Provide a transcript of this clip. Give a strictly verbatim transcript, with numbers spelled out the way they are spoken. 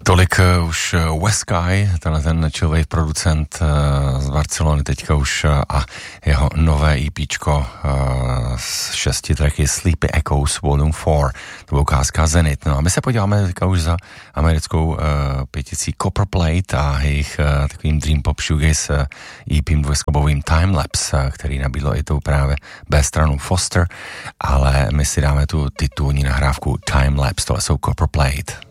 Tolik už West Sky, tenhle ten chillwave producent z Barcelony teďka už a jeho nové EPčko z šesti tracky Sleepy Echoes Volume čtyři, to byla ukázka Zenit. No a my se podíváme teďka už za americkou pěticí Copperplate a jejich takovým dream pop shoegaze E P dvojskobovým Timelapse, který nabídlo i tou právě B stranu Foster, ale my si dáme tu titulní nahrávku Timelapse, tohle jsou Copperplate.